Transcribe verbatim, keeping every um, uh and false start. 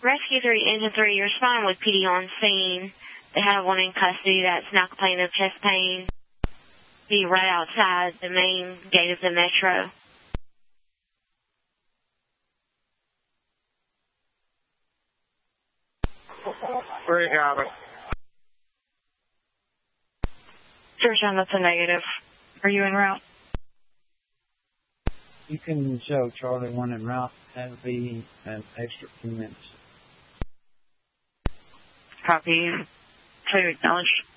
Rescue three, Engine three, you're responding with P D on scene. They have one in custody that's now complaining of chest pain. Be right outside the main gate of the metro. Where you got it? Sure, Sean, that's a negative. Are you en route? You can show Charlie one en route. That'll be an extra few minutes. Copy. Two, acknowledge.